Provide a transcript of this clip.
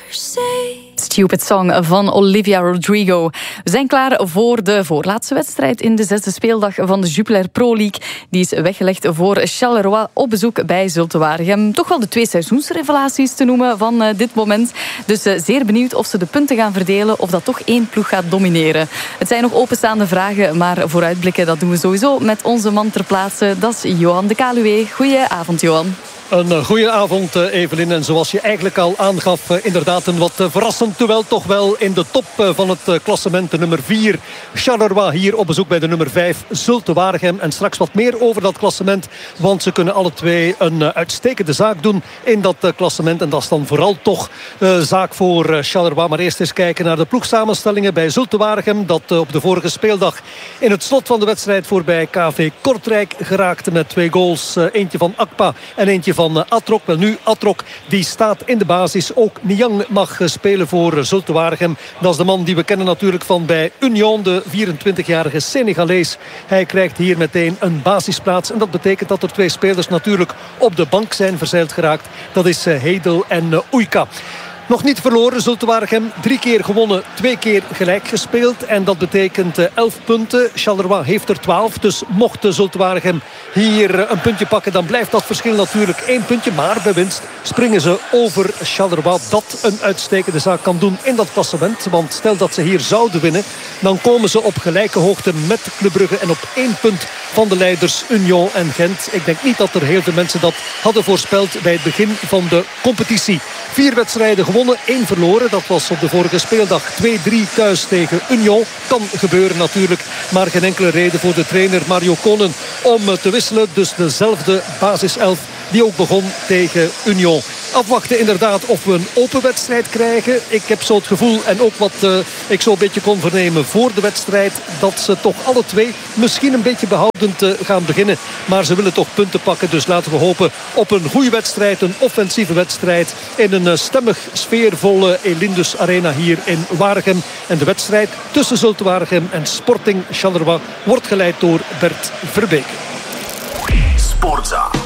Stupid Song van Olivia Rodrigo. We zijn klaar voor de voorlaatste wedstrijd in de 6e speeldag van de Jupiler Pro League. Die is weggelegd voor Charleroi op bezoek bij Zulte Waregem. Toch wel de 2 seizoensrevelaties te noemen van dit moment. Dus zeer benieuwd of ze de punten gaan verdelen of dat toch 1 ploeg gaat domineren. Het zijn nog openstaande vragen, maar vooruitblikken dat doen we sowieso met onze man ter plaatse. Dat is Johan de Kaluwe. Goedenavond, Johan. Een goede avond, Evelien. En zoals je eigenlijk al aangaf, inderdaad een wat verrassend duel. Toch wel in de top van het klassement. De nummer 4, Charleroi, hier op bezoek bij de nummer 5, Zulte Waregem. En straks wat meer over dat klassement. Want ze kunnen alle twee een uitstekende zaak doen in dat klassement. En dat is dan vooral toch zaak voor Charleroi. Maar eerst eens kijken naar de ploegsamenstellingen bij Zulte Waregem. Dat op de vorige speeldag in het slot van de wedstrijd voorbij KV Kortrijk geraakte met 2 goals. Eentje van Akpa en eentje van Atrok. Wel nu, Atrok die staat in de basis. Ook Niang mag spelen voor Zulte Waregem. Dat is de man die we kennen natuurlijk van bij Union, de 24-jarige Senegalees. Hij krijgt hier meteen een basisplaats. En dat betekent dat er 2 spelers natuurlijk op de bank zijn verzeild geraakt. Dat is Hedel en Oeika. Nog niet verloren, Zulte Waregem. 3 keer gewonnen, 2 keer gelijk gespeeld. En dat betekent 11 punten. Charleroi heeft er 12. Dus mocht Zulte Waregem hier een puntje pakken, dan blijft dat verschil natuurlijk 1 puntje. Maar bij winst springen ze over Charleroi. Dat een uitstekende zaak kan doen in dat klassement. Want stel dat ze hier zouden winnen, dan komen ze op gelijke hoogte met Club Brugge. En op 1 punt van de leiders Union en Gent. Ik denk niet dat er heel veel mensen dat hadden voorspeld bij het begin van de competitie. 4 wedstrijden gewonnen, 1 verloren. Dat was op de vorige speeldag 2-3 thuis tegen Union. Kan gebeuren natuurlijk, maar geen enkele reden voor de trainer Mario Konen om te wisselen. Dus dezelfde basiself die ook begon tegen Union. Afwachten inderdaad of we een open wedstrijd krijgen. Ik heb zo het gevoel, en ook wat ik zo een beetje kon vernemen voor de wedstrijd, dat ze toch alle 2 misschien een beetje behoudend gaan beginnen. Maar ze willen toch punten pakken. Dus laten we hopen op een goede wedstrijd. Een offensieve wedstrijd in een stemmig, sfeervolle Elindus Arena hier in Waregem. En de wedstrijd tussen Zulte Waregem en Sporting Charleroi wordt geleid door Bert Verbeek. Sportza.